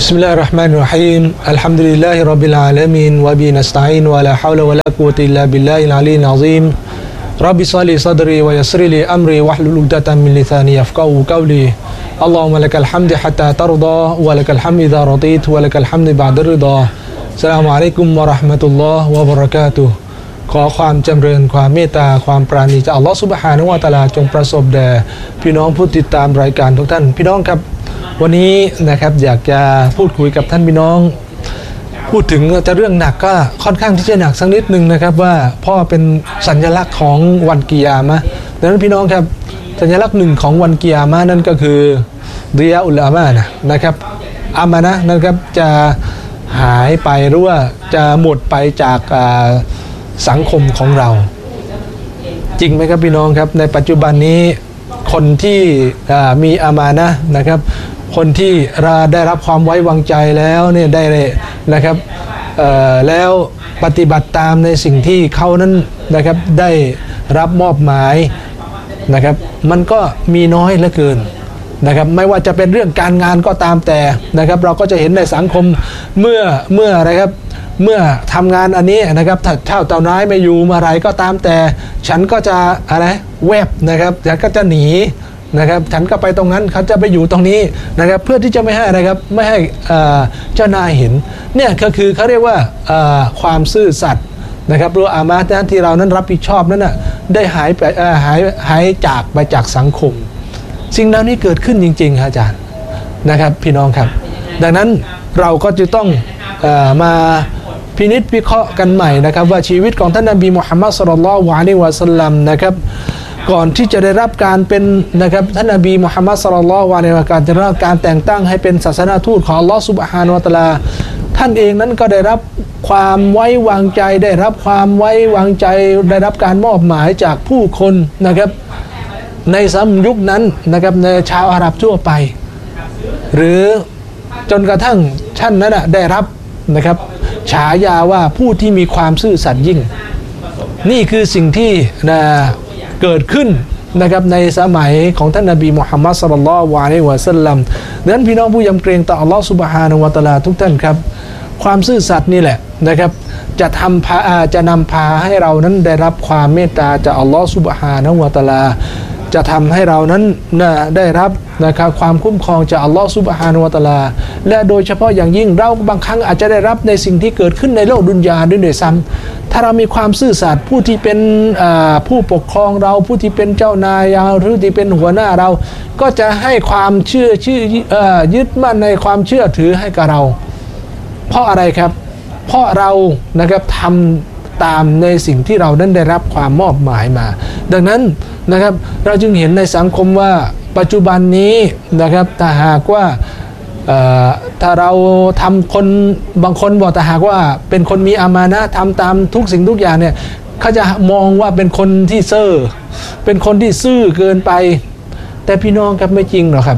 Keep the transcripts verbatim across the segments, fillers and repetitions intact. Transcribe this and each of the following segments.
بسم الله الرحمن الرحيم الحمد لله رب العالمين وبه نستعين ولا حول ولا قوة إلا بالله العلي العظيم رب اشرح لي صدري ويسر لي أمري واحلل عقدة من لساني يفقهوا قولي اللهم لك الحمد حتى ترضى ولك الحمد إذا رضيت ولك الحمد بعد الرضا السلام عليكم ورحمة الله وبركاتهขอความจำเริญความเมตตาความปราณีจากอัลลอฮฺซุบฮานะฮูวะตะอาลาจงประสบแด่พี่น้องผู้ติดตามรายการทุกท่านพี่น้องครับวันนี้นะครับอยากจะพูดคุยกับท่านพี่น้องพูดถึงจะเรื่องหนักก็ค่อนข้างที่จะหนักสักนิดนึงนะครับว่าพ่อเป็นสัญลักษณ์ของวันกิยามะห์ดังนั้นพี่น้องครับสัญลักษณ์หนึ่งของวันกิยามะห์นั่นก็คือริยาอุลอามานะนะครับอามานะนะครับจะหายไปหรือว่าจะหมดไปจากสังคมของเราจริงไหมครับพี่น้องครับในปัจจุบันนี้คนที่มีอามานะห์นะครับคนที่ได้รับความไว้วางใจแล้วเนี่ยได้เลยนะครับแล้วปฏิบัติตามในสิ่งที่เขานั้นนะครับได้รับมอบหมายนะครับมันก็มีน้อยเหลือเกินนะครับไม่ว่าจะเป็นเรื่องการงานก็ตามแต่นะครับเราก็จะเห็นในสังคมเมื่อเมื่ออะไรครับเมื่อทำงานอันนี้นะครับถ้าเช่าเต่าน้อยไม่อยู่เมื่อไรก็ตามแต่ฉันก็จะอะไรแวบนะครับฉันก็จะหนีนะครับฉันก็ไปตรงนั้นเขาจะไปอยู่ตรงนี้นะครับเพื่อที่จะไม่ให้อะไรครับไม่ให้เจ้านายเห็นเนี่ยก็คือเขาเรียกว่าความซื่อสัตย์นะครับหรืออามานะห์ที่เรานั้นรับผิดชอบนั้นน่ะได้หายไปหายหายจากไปจากสังคมสิ่งเหล่านี้เกิดขึ้นจริงๆครับอาจารย์นะครับพี่น้องครับดังนั้นเราก็จะต้องเอ่อมาพินิจวิเคราะห์กันใหม่นะครับว่าชีวิตของท่านนบีมุฮัมมัดศ็อลลัลลอฮุอะลัยฮิวะซัลลัมนะครับก่อนที่จะได้รับการเป็นนะครับท่านนบีมุฮัมมัดศ็อลลัลลอฮุอะลัยฮิวะซัลลัมการจะรับการแต่งตั้งให้เป็นศาสนทูตของอัลลอฮฺซุบฮานะฮูวะตะอาลาท่านเองนั้นก็ได้รับความไว้วางใจได้รับความไว้วางใจได้รับการมอบหมายจากผู้คนนะครับในสมัยยุคนั้นนะครับในชาวอาหรับทั่วไปหรือจนกระทั่งท่านนั้นได้รับนะครับฉายาว่าผู้ที่มีความซื่อสัตย์ยิ่งนี่คือสิ่งที่นะเกิดขึ้นนะครับในสมัยของท่านนบีมุฮัมมัดศ็อลลัลลอฮุอะลัยฮิวะซัลลัมดังนั้นพี่น้องผู้ยำเกรงต่ออัลลอฮฺซุบฮานะฮูวะตะอาลาทุกท่านครับความซื่อสัตย์นี่แหละนะครับจะทำพาจะนำพาให้เรานั้นได้รับความเมตตาจากอัลลอฮฺซุบฮานะฮูวะตะอาลาจะทำให้เรานั้นนะได้รับนะครับความคุ้มครองจากอัลลอฮฺซุบฮานะฮูวะตะอาลาและโดยเฉพาะอย่างยิ่งเราบางครั้งอาจจะได้รับในสิ่งที่เกิดขึ้นในโลกดุนยาด้วยด้วยซ้ำถ้าเรามีความซื่อสัตย์ผู้ที่เป็นผู้ปกครองเราผู้ที่เป็นเจ้านายเราหรือที่เป็นหัวหน้าเราก็จะให้ความเชื่อชื่อยึดมั่นในความเชื่อถือให้กับเราเพราะอะไรครับเพราะเรานะครับทำตามในสิ่งที่เรานั้นได้รับความมอบหมายมาดังนั้นนะครับเราจึงเห็นในสังคมว่าปัจจุบันนี้นะครับถ้าหากว่าถ้าเราทำคนบางคนบอกแต่หากว่าเป็นคนมีอามานะห์ทำตามทุกสิ่งทุกอย่างเนี่ยเขาจะมองว่าเป็นคนที่เซ่อเป็นคนที่ซื่อเกินไปแต่พี่น้องครับไม่จริงหรอกครับ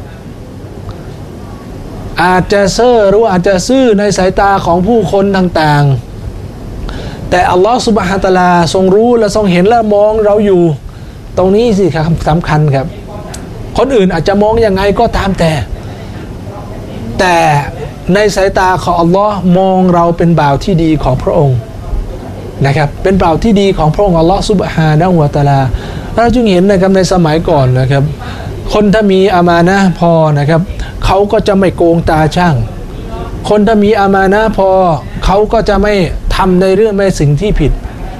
อาจจะเซ่อหรืออาจจะซื่อในสายตาของผู้คนต่างๆแต่อัลลอฮฺซุบฮานะฮูวะตะอาลาทรงรู้และทรงเห็นและมองเราอยู่ตรงนี้สิครับสำคัญครับคนอื่นอาจจะมองยังไงก็ตามแต่แต่ในสายตาของอัลลอฮ์มองเราเป็นบ่าวที่ดีของพระองค์นะครับเป็นบ่าวที่ดีของพระองค์อัลลอฮ์ซุบฮานะฮูวะตะอาลาเราจึงเห็นนะครับในสมัยก่อนนะครับคนถ้ามีอามานะห์พอนะครับเขาก็จะไม่โกงตาช่างคนถ้ามีอามานะห์พอเขาก็จะไม่ทำในเรื่องในสิ่งที่ผิด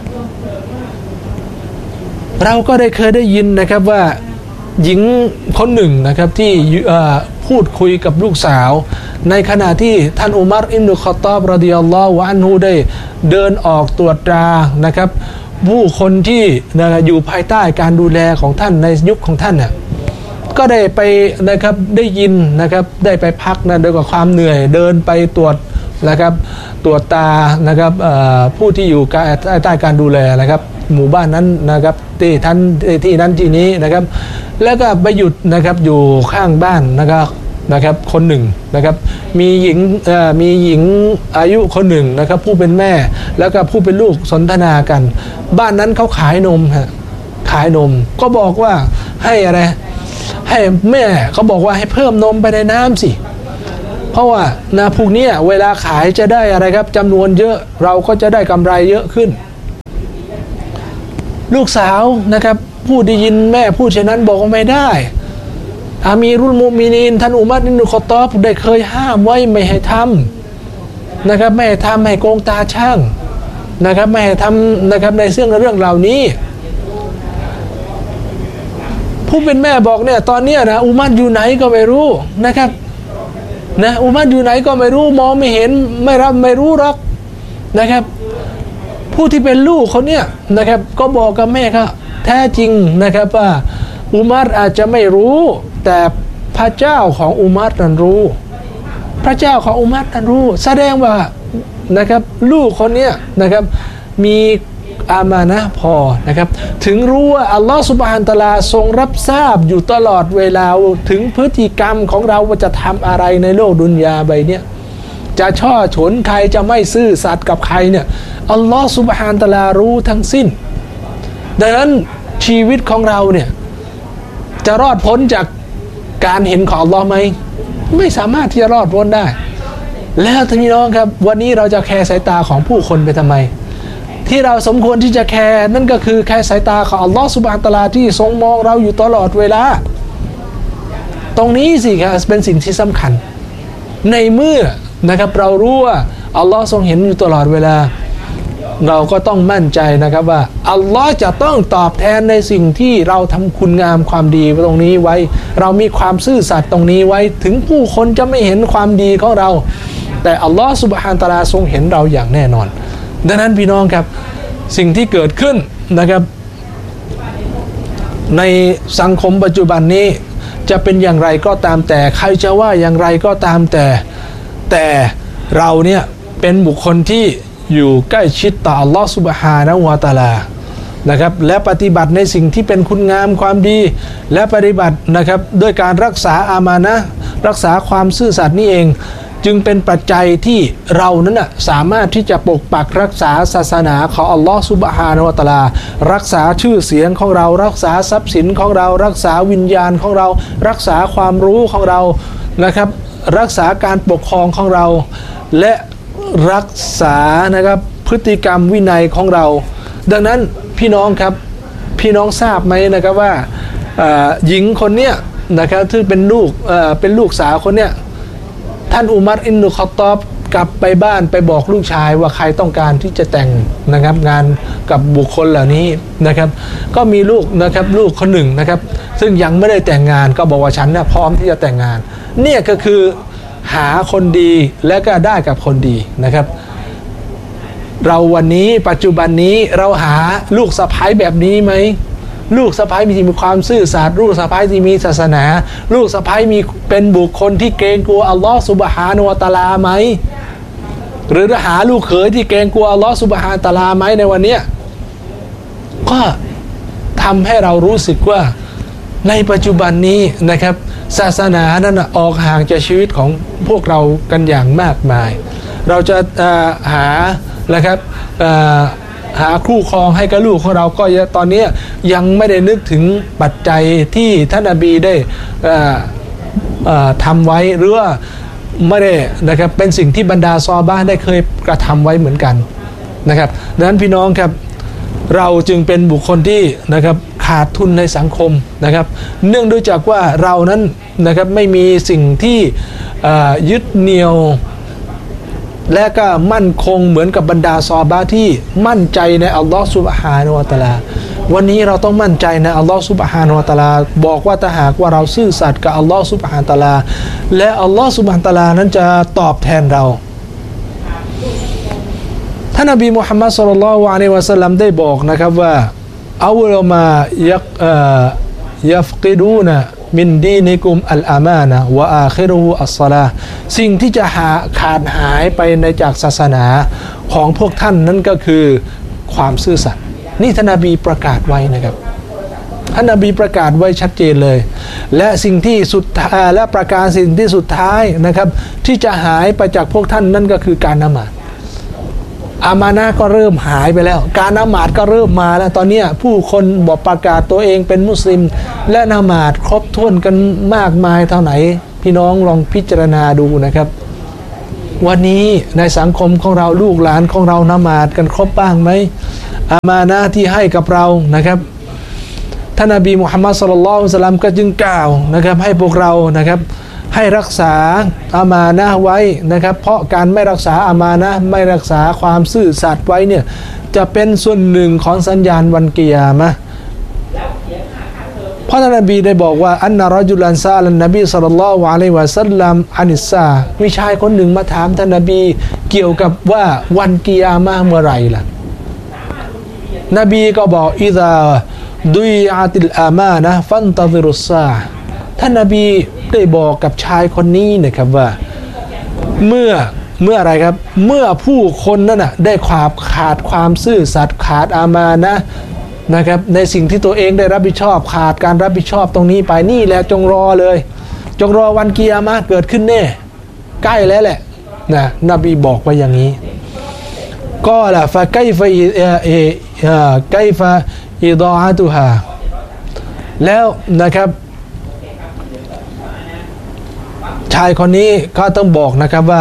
เราก็ได้เคยได้ยินนะครับว่าหญิงคนหนึ่งนะครับที่พูดคุยกับลูกสาวในขณะที่ท่านอุมัรอิบนุค็อฏฏอบรอฎิยัลลอฮุอันฮุได้เดินออกตรวจตรานะครับผู้คนที่อยู่ภายใต้การดูแลของท่านในยุคของท่านน่ะก็ได้ไปนะครับได้ยินนะครับได้ไปพักนะด้วยกับความเหนื่อยเดินไปตรวจนะครับตรวจตานะครับผู้ที่อยู่ใต้การดูแลนะครับหมู่บ้านนั้นนะครับที่ท่านที่นั้นที่นี้นะครับแล้วก็ไปหยุดนะครับอยู่ข้างบ้านนะครับนะครับคนหนึ่งนะครับมีหญิงมีหญิงอายุคนหนึ่งนะครับผู้เป็นแม่แล้วก็ผู้เป็นลูกสนทนากันบ้านนั้นเขาขายนมฮะขายนมก็บอกว่าให้อะไรให้แม่เขาบอกว่าให้เพิ่มนมไปในน้ำสิเพราะว่านะพวกนี้เวลาขายจะได้อะไรครับจำนวนเยอะเราก็จะได้กำไรเยอะขึ้นลูกสาวนะครับผู้ได้ยินแม่พูดเช่นนั้นบอกว่าไม่ได้อามีรุลมุมินีนท่านอุมัรอิบนุค็อฏฏอบได้เคยห้ามไว้ไม่ให้ทำนะครับไม่ให้ทำให้โกงตาช่างนะครับไม่ให้ทำนะครับในเรื่องเรื่องเหล่านี้ผู้เป็นแม่บอกเนี่ยตอนนี้นะอุมัรอยู่ไหนก็ไม่รู้นะครับนะอุมัรอยู่ไหนก็ไม่รู้มองไม่เห็นไม่รับไม่รู้หรอกนะครับผู้ที่เป็นลูกเขาเนี่ยนะครับก็บอกกับแม่ครับแท้จริงนะครับว่าอุมัรอาจจะไม่รู้แต่พระเจ้าของอุมัรนั้นรู้พระเจ้าของอุมัรนั้นรู้แสดงว่านะครับลูกคนเนี้ยนะครับมีอามานะพอนะครับถึงรู้ว่าอัลลอฮฺซุบฮานะฮูวะตะอาลาทรงรับทราบอยู่ตลอดเวลาถึงพฤติกรรมของเราว่าจะทำอะไรในโลกดุนยาใบเนี้ยจะช่อฉนใครจะไม่ซื่อสัตย์กับใครเนี่ยอัลลอฮฺซุบฮานะฮูวะตะอาลารู้ทั้งสิ้นดังนั้นชีวิตของเราเนี่ยจะรอดพ้นจากการเห็นของอัลลอฮ์ไหมไม่สามารถที่จะรอดพ้นได้แล้วท่านพี่น้องครับวันนี้เราจะแคร์สายตาของผู้คนไปทำไมที่เราสมควรที่จะแคร์นั่นก็คือแคร์สายตาของอัลลอฮ์ซุบฮานะฮูวะตะอาลาที่ทรงมองเราอยู่ตลอดเวลาตรงนี้สิครับเป็นสิ่งที่สำคัญในเมื่อนะครับเรารู้ว่าอัลลอฮ์ทรงเห็นอยู่ตลอดเวลาเราก็ต้องมั่นใจนะครับว่าอัลลอฮ์จะต้องตอบแทนในสิ่งที่เราทำคุณงามความดีตรงนี้ไว้เรามีความซื่อสัตย์ตรงนี้ไว้ถึงผู้คนจะไม่เห็นความดีของเราแต่อัลลอฮ์ซุบฮานะฮูวะตะอาลาทรงเห็นเราอย่างแน่นอนดังนั้นพี่น้องครับสิ่งที่เกิดขึ้นนะครับในสังคมปัจจุบันนี้จะเป็นอย่างไรก็ตามแต่ใครจะว่าอย่างไรก็ตามแต่แต่เราเนี่ยเป็นบุคคลที่อยู่ใกล้ชิดต่ออัลลอฮฺซุบฮานะฮูวะตะอาลานะครับและปฏิบัติในสิ่งที่เป็นคุณงามความดีและปฏิบัตินะครับด้วยการรักษาอามานะห์รักษาความซื่อสัตย์นี่เองจึงเป็นปัจจัยที่เรานั้นนะสามารถที่จะปกปักรักษาศาสนาของอัลลอฮฺซุบฮานะฮูวะตะอาลารักษาชื่อเสียงของเรารักษาทรัพย์สินของเรารักษาวิญญาณของเรารักษาความรู้ของเรานะครับรักษาการปกครองของเราและรักษานะครับพฤติกรรมวินัยของเราดังนั้นพี่น้องครับพี่น้องทราบไหมนะครับว่าหญิงคนเนี้ยนะครับที่เป็นลูกเป็นลูกสาวคนเนี้ยท่านอุมัรอิบนุค็อฏฏอบกลับไปบ้านไปบอกลูกชายว่าใครต้องการที่จะแต่งนะครับงานกับบุคคลเหล่านี้นะครับก็มีลูกนะครับลูกคนหนึ่งนะครับซึ่งยังไม่ได้แต่งงานก็บอกว่าฉันนะพร้อมที่จะแต่งงานเนี่ยก็คือหาคนดีและก็ได้กับคนดีนะครับเราวันนี้ปัจจุบันนี้เราหาลูกสะใภ้แบบนี้ไหมลูกสะใภ้มีมีความซื่อสัตย์ลูกสะใภ้ที่มีศาสนาลูกสะใภ้มีเป็นบุคคลที่เกรงกลัวอัลลอฮฺซุบฮานะฮูวะตะอาลาไหมหรือหาลูกเขยที่เกรงกลัวอัลลอฮฺซุบฮานะฮูวะตะอาลาไหมในวันนี้ก็ทำให้เรารู้สึกว่าในปัจจุบันนี้นะครับศาสนานั้นออกห่างจากชีวิตของพวกเรากันอย่างมากมายเราจะหานะครับหาคู่ครองให้กับลูกของเราก็ตอนนี้ยังไม่ได้นึกถึงปัจจัยที่ท่านนบีได้ทำไว้หรือว่าไม่ได้นะครับเป็นสิ่งที่บรรดาซอฮาบะห์ได้เคยกระทำไว้เหมือนกันนะครับดังนั้นพี่น้องครับเราจึงเป็นบุคคลที่นะครับขาดทุนในสังคมนะครับเนื่องด้วยจากว่าเรานั้นนะครับไม่มีสิ่งที่ยึดเหนี่ยวและก็มั่นคงเหมือนกับบรรดาซอฮาบะห์ที่มั่นใจในอัลลอฮฺซุบฮานะฮูวะตะอาลาวันนี้เราต้องมั่นใจในอัลลอฮฺซุบฮานะฮูวะตะอาลาบอกว่าถ้าหากว่าเราซื่อสัตย์กับอัลลอฮฺซุบฮานะฮูวะตะอาลาและอัลลอฮฺซุบฮานะฮูวะตะอาลานั้นจะตอบแทนเราท่านนบีมุฮัมมัดศ็อลลัลลอฮุอะลัยฮิวะซัลลัมได้บอกนะครับว่าอัวลมายักยัฟกิดูนะมินดีนิกุมอัลอามานะวะอาคิรุอัสศอลาสิ่งที่จะหาขาดหายไปในจากศาสนาของพวกท่านนั้นก็คือความซื่อสัตย์นี่ท่านนบีประกาศไว้นะครับท่านนบีประกาศไว้ชัดเจนเลยและสิ่งที่สุดและประการสิ่งที่สุดท้ายนะครับที่จะหายไปจากพวกท่านนั่นก็คือการละหมาดอามานะก็เริ่มหายไปแล้วการละหมาดก็เริ่มมาแล้วตอนนี้ผู้คนบอกประกาศตัวเองเป็นมุสลิมและละหมาดครบถ้วนกันมากมายเท่าไหร่พี่น้องลองพิจารณาดูนะครับวันนี้ในสังคมของเราลูกหลานของเราละหมาดกันครบบ้างไหมอามานะห์ที่ให้กับเรานะครับท่านนบีมุฮัมมัดศ็อลลัลลอฮุอะลัยฮิวะซัลลัมก็จึงกล่าวนะครับให้พวกเรานะครับให้รักษาอามานะห์ไว้นะครับเพราะการไม่รักษาอามานะห์ไม่รักษาความซื่อสัตย์ไว้เนี่ยจะเป็นส่วนหนึ่งของสัญญาณวันกิยามะห์เพราะท่านนบีได้บอกว่าอันนะรอจุลันซาลันนบีศ็อลลัลลอฮุอะลัยฮิวะซัลลัมอานิสซามีชายคนหนึ่งมาถามท่านนบีเกี่ยวกับว่าวันกิยามะห์เมื่อไหร่ล่ะนบีก็บอกอิซาดุยอาติลอามานะห์ฟันตะซิรุสซาท่านนบีได้บอกกับชายคนนี้นะครับว่าเมื่อเมื่ออะไรครับเมื่อผู้คนนั้นน่ะได้ความขาดความซื่อสัตย์ขาดอามานะห์นะครับในสิ่งที่ตัวเองได้รับผิดชอบขาดการรับผิดชอบตรงนี้ไปนี่แหละจงรอเลยจงรอวันกิยามะห์เกิดขึ้นแน่ใกล้แล้วแหละนะนบีบอกไว้อย่างนี้ก็ล่ะฟะไกฟะเอเอไกฟะอิฎออะตุฮาแล้วนะครับชายคนนี้ก็ต้องบอกนะครับว่า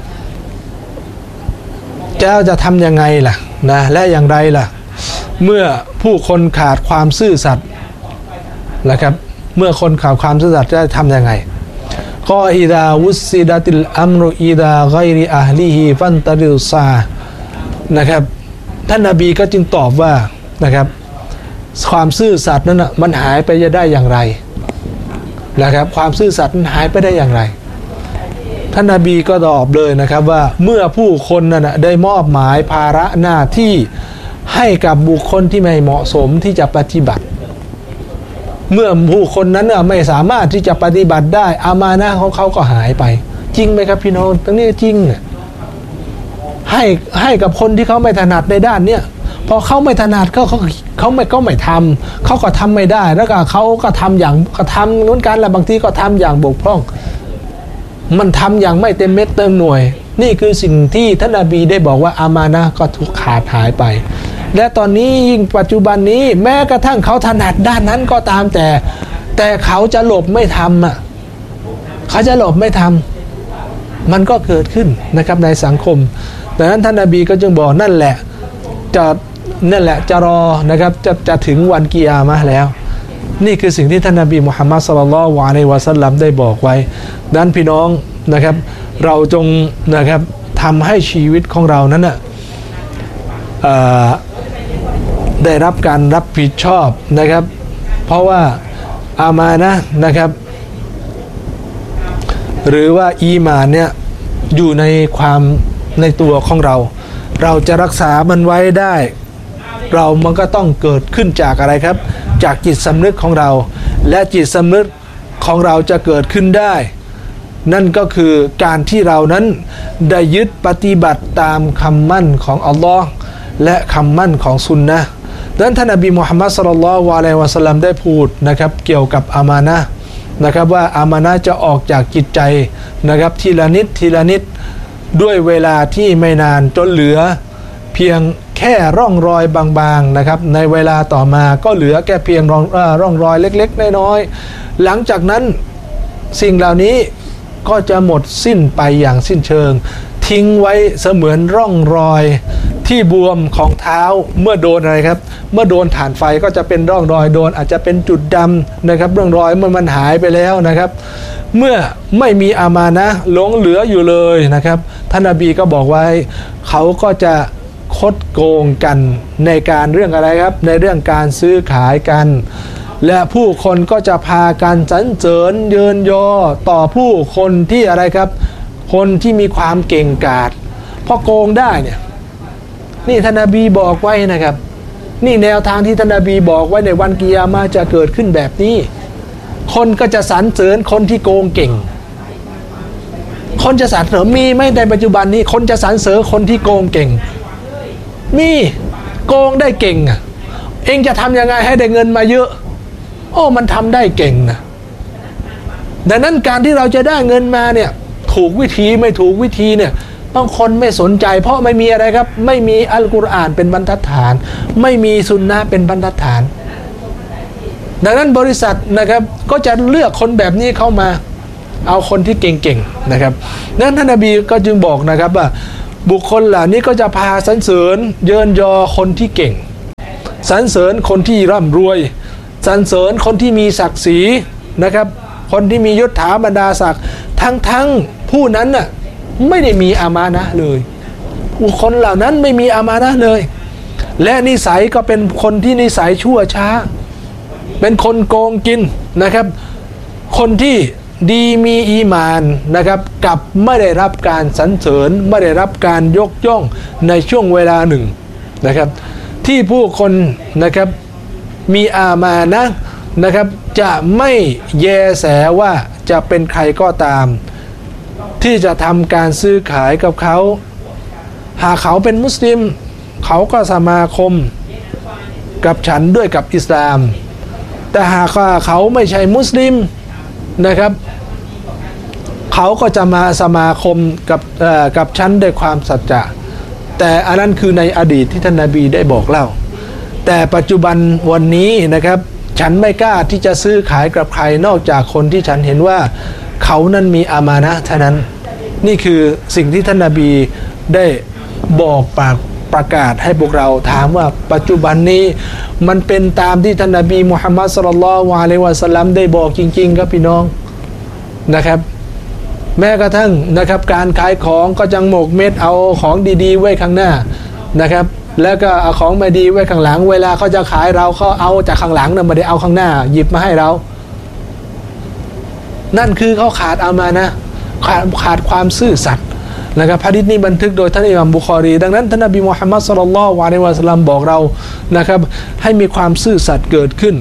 เจ้าจะทำยังไงล่ะนะและอย่างไรล่ะเมื่อผู้คนขาดความซื่อสัตย์นะครับเมื่อคนขาดความซื่อสัตย์จะทำยังไงก็อิดาวุสซิดะติลอัมรุอิดาฆอยริอะฮลิฮิฟันตะริซานะครับท่านนบีก็จึงตอบว่านะครับความซื่อสัตย์นั้นนะมันหายไปจะได้อย่างไรนะครับความซื่อสัตย์มันหายไปได้อย่างไรท่านนบีก็ตอบเลยนะครับว่าเมื่อผู้คนนั้นนะได้มอบหมายภาระหน้าที่ให้กับบุคคลที่ไม่เหมาะสมที่จะปฏิบัติเมื่อผู้คนนั้นน่ะไม่สามารถที่จะปฏิบัติได้อามานะห์ของเขาก็หายไปจริงไหมครับพี่น้องตรงนี้จริงให้ให้กับคนที่เขาไม่ถนัดในด้านเนี้ยพอเขาไม่ถนัดเขาเขาเขาไม่ก็ไม่ทำเขาก็ทำไม่ได้แล้วก็เขาก็ทำอย่างก็ทำนู้นกันแล้วบางทีก็ทำอย่างบกพร่องมันทำอย่างไม่เต็มเม็ดเต็มหน่วยนี่คือสิ่งที่ท่านนบีได้บอกว่าอามานะห์ก็ถูกขาดหายไปและตอนนี้ยิ่งปัจจุบันนี้แม้กระทั่งเขาถนัดด้านนั้นก็ตามแต่แต่เขาจะหลบไม่ทำอ่ะเขาจะหลบไม่ทำมันก็เกิดขึ้นนะครับในสังคมดังนั้นท่านนบีก็จึงบอกนั่นแหละจะนั่นแหละจะรอนะครับจะจะถึงวันกิยามะห์แล้วนี่คือสิ่งที่ท่านนบีมุฮัมมัดศ็อลลัลลอฮุอะลัยฮิวะซัลลัมได้บอกไว้ดังนั้นพี่น้องนะครับเราจงนะครับทำให้ชีวิตของเรานั้นน่ะได้รับการรับผิดชอบนะครับเพราะว่าอามานะห์นะครับหรือว่าอีหม่านเนี่ยอยู่ในความในตัวของเราเราจะรักษามันไว้ได้เรามันก็ต้องเกิดขึ้นจากอะไรครับจากจิตสำนึกของเราและจิตสำนึกของเราจะเกิดขึ้นได้นั่นก็คือการที่เรานั้นได้ยึดปฏิบัติตามคำมั่นของอัลลอฮ์และคำมั่นของซุนนะห์ดังนั้นท่านนบีมุฮัมมัดศ็อลลัลลอฮุอะลัยฮิวะซัลลัมได้พูดนะครับเกี่ยวกับอามานะห์นะครับว่าอามานะห์จะออกจากจิตใจนะครับทีละนิดทีละนิดด้วยเวลาที่ไม่นานจนเหลือเพียงแค่ร่องรอยบางๆนะครับในเวลาต่อมาก็เหลือแค่เพียงร่องร่องรอยเล็กๆน้อยๆหลังจากนั้นสิ่งเหล่านี้ก็จะหมดสิ้นไปอย่างสิ้นเชิงทิ้งไว้เสมือนร่องรอยที่บวมของเท้าเมื่อโดนอะไรครับเมื่อโดนถ่านไฟก็จะเป็นร่องรอยโดนอาจจะเป็นจุดดำนะครับร่องรอยเมื่อมันหายไปแล้วนะครับเมื่อไม่มีอามานะห์หลงเหลืออยู่เลยนะครับท่านนบีก็บอกไว้เขาก็จะคดโกงกันในการเรื่องอะไรครับในเรื่องการซื้อขายกันและผู้คนก็จะพากันสรรเสริญเยินยอต่อผู้คนที่อะไรครับคนที่มีความเก่งกาจเพราะโกงได้เนี่ยนี่ท่านนบีบอกไว้นะครับนี่แนวทางที่ท่านนบีบอกไว้ในวันกิยามะห์จะเกิดขึ้นแบบนี้คนก็จะสรรเสริญคนที่โกงเก่งคนจะสรรเสริญมีไหมในปัจจุบันนี้คนจะสรรเสริญคนที่โกงเก่งมีโกงได้เก่งอ่ะเองจะทำยังไงให้ได้เงินมาเยอะโอ้มันทำได้เก่งนะดังนั้นการที่เราจะได้เงินมาเนี่ยถูกวิธีไม่ถูกวิธีเนี่ยบางคนไม่สนใจเพราะไม่มีอะไรครับไม่มีอัลกุรอานเป็นบรรทัดฐานไม่มีซุนนะห์เป็นบรรทัดฐานดังนั้นบริษัทนะครับก็จะเลือกคนแบบนี้เข้ามาเอาคนที่เก่งๆนะครับนั้นท่านนบีก็จึงบอกนะครับว่าบุคคลเหล่านี้ก็จะพาสรรเสริญเยินยอคนที่เก่งสรรเสริญคนที่ร่ำรวยสรรเสริญคนที่มีศักดิ์ศรีนะครับคนที่มียศถาบรรดาศักดิ์ทั้งๆผู้นั้นน่ะไม่ได้มีอามานะห์เลยบุคคลเหล่านั้นไม่มีอามานะห์เลยและนิสัยก็เป็นคนที่นิสัยชั่วช้าเป็นคนโกงกินนะครับคนที่ดีมีอีหม่านนะครับกับไม่ได้รับการสรรเสริญไม่ได้รับการยกย่องในช่วงเวลาหนึ่งนะครับที่ผู้คนนะครับมีอามานะห์นะครับจะไม่แยแสว่าจะเป็นใครก็ตามที่จะทำการซื้อขายกับเขาหากเขาเป็นมุสลิมเขาก็สมาคมกับฉันด้วยกับอิสลามแต่หากว่าเขาไม่ใช่มุสลิมนะครับเขาก็จะมาสมาคมกับกับฉันด้วยความสัจจะแต่อันนั้นคือในอดีตที่ท่านนบีได้บอกเล่าแต่ปัจจุบันวันนี้นะครับฉันไม่กล้าที่จะซื้อขายกับใครนอกจากคนที่ฉันเห็นว่าเขานั้นมีอามานะห์เท่านั้นนี่คือสิ่งที่ท่านนบีได้บอกปากประกาศให้พวกเราถามว่าปัจจุบันนี้มันเป็นตามที่ท่านนบีมุฮัมมัดศ็อลลัลลอฮุอะลัยฮิวะซัลลัมได้บอกจริงๆครับพี่น้องนะครับแม้กระทั่งนะครับการขายของก็จังหมกเม็ดเอาของดีๆไว้ข้างหน้านะครับแล้วก็เอาของไม่ดีไว้ข้างหลังเวลาเขาจะขายเราเขาเอาจากข้างหลังนะไม่ได้เอาข้างหน้าหยิบมาให้เรานั่นคือเขาขาดอามานะห์ขาดขาดความซื่อสัตย์นะครับหะดีษนี้บันทึกโดยท่านอิหม่ามบุคอรีดังนั้นท่านนบีมุฮัมมัดศ็อลลัลลอฮุอะลัยฮิวะซัลลัมบอกเรานะครับให้มีความซื่อสัตย์เกิดขึ้น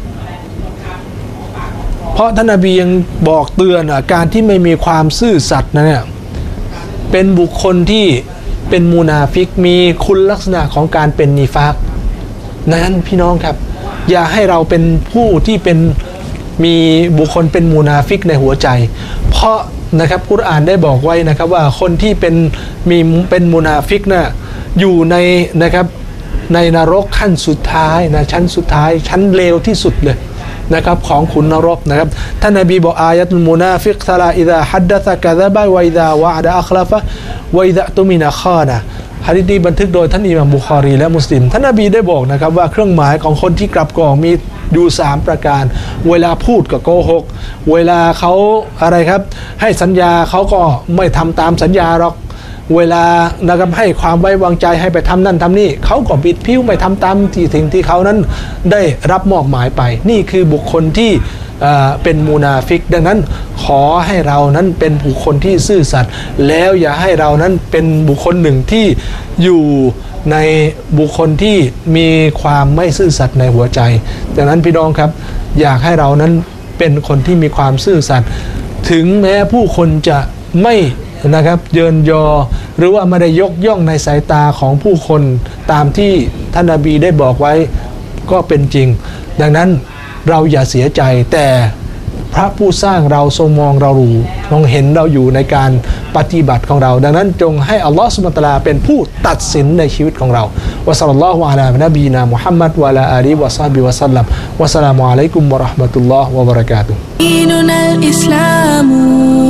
เพราะท่านนบียังบอกเตือนอ่ะการที่ไม่มีความซื่อสัตย์นะเนี่ยเป็นบุคคลที่เป็นมุนาฟิกมีคุณลักษณะของการเป็นนิฟากนั้นพี่น้องครับอย่าให้เราเป็นผู้ที่เป็นมีบุคคลเป็นมุนาฟิกในหัวใจเพราะนะครับกุรอานได้บอกไว้นะครับว่าคนที่เป็นมีเป็นมุนาฟิกน่ะอยู่ในนะครับในนรกขั้นสุดท้ายนะชั้นสุดท้ายชั้นเลวที่สุดเลยนะครับของขุนนรกนะครับท่านนบีบอกอายะตุลมุนาฟิกซาลาอิซาฮัดดะซะกะซะบะวะอิซาวะอ์ดะอัคลาฟะวะอิซาตุมินะคานะหะดีษนี้บันทึกโดยท่านอิหม่ามบุคอรีและมุสลิมท่านนบีได้บอกนะครับว่าเครื่องหมายของคนที่กลับกรอกมีอยู่สามประการเวลาพูดก็โกหกเวลาเขาอะไรครับให้สัญญาเขาก็ไม่ทำตามสัญญาหรอกเวลานะครับให้ความไว้วางใจให้ไปทำนั่นทำนี่เขาก็บิดผิวไม่ทำตามที่สิ่งที่เขานั้นได้รับมอบหมายไปนี่คือบุคคลที่เป็นมุนาฟิกดังนั้นขอให้เรานั้นเป็นบุคคลที่ซื่อสัตย์แล้วอย่าให้เรานั้นเป็นบุคคลหนึ่งที่อยู่ในบุคคลที่มีความไม่ซื่อสัตย์ในหัวใจดังนั้นพี่น้องครับอยากให้เรานั้นเป็นคนที่มีความซื่อสัตย์ถึงแม้ผู้คนจะไม่นะครับเยินยอหรือว่าไม่ได้ยกย่องในสายตาของผู้คนตามที่ท่านนบีได้บอกไว้ก็เป็นจริงดังนั้นเราอย่าเสียใจแต่พระผู้สร้างเราทรงมองเรารู้มองเห็นเราอยู่ในการปฏิบัติของเราดังนั้นจงให้อัลลอฮฺซุบฮานะฮูวะตะอาลาเป็นผู้ตัดสินในชีวิตของเราวะศ็อลลัลลอฮุอะลานบีนามุฮัมมัดวะอะลาอาลีวะศอฮบิวะซัลลัมวะสลามุอะลัยกุมวะเราะห์มะตุลลอฮ์วะบะเราะกาตุฮ์ดีนุนัลอิสลามุ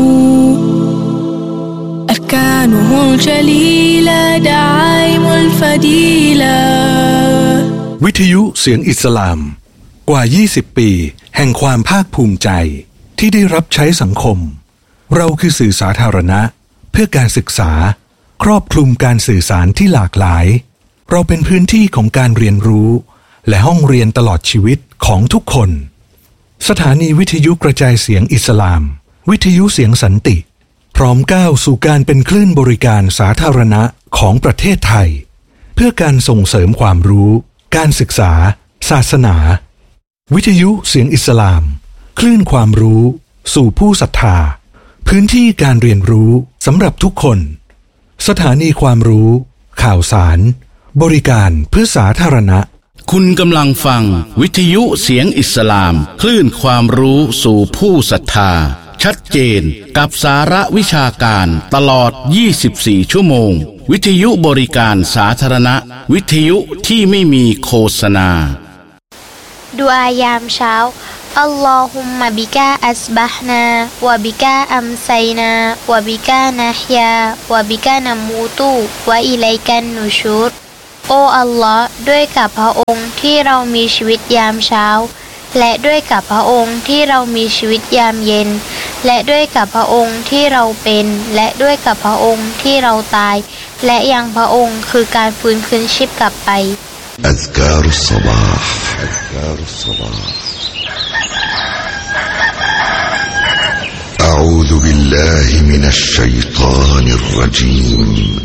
أركانه الجليلة دعائم الفضيلة วิทยุเสียงอิสลามกว่ายี่สิบปีแห่งความภาคภูมิใจที่ได้รับใช้สังคมเราคือสื่อสาธารณะเพื่อการศึกษาครอบคลุมการสื่อสารที่หลากหลายเราเป็นพื้นที่ของการเรียนรู้และห้องเรียนตลอดชีวิตของทุกคนสถานีวิทยุกระจายเสียงอิสลามวิทยุเสียงสันติพร้อมก้าวสู่การเป็นคลื่นบริการสาธารณะของประเทศไทยเพื่อการส่งเสริมความรู้การศึกษาศาสนาวิทยุเสียงอิสลามคลื่นความรู้สู่ผู้ศรัทธาพื้นที่การเรียนรู้สำหรับทุกคนสถานีความรู้ข่าวสารบริการเพื่อสาธารณะคุณกำลังฟังวิทยุเสียงอิสลามคลื่นความรู้สู่ผู้ศรัทธาชัดเจนกับสาระวิชาการตลอดยี่สิบสี่ชั่วโมงวิทยุบริการสาธารณะวิทยุที่ไม่มีโฆษณาดุอายามเช้าอัลลอฮุมมะบิกาอัสบะฮ์นาวะบิกาอัมไซนาวะบิกานะฮยาวะบิกานะมูตุวะอิลัยกันนุชูรโอ้อัลลอฮ์ด้วยกับพระองค์ที่เรามีชีวิตยามเช้าและด้วยกับพระองค์ที่เรามีชีวิตยามเย็นและด้วยกับพระองค์ที่เราเป็นและด้วยกับพระองค์ที่เราตายและยังพระองค์คือการฟื้นคืนชีพกลับไปอัซการุศศบาฮ์อัซการุศศบาฮ์อะอูซุบิลลาฮิมินัชชัยฏอนิรเราะญีม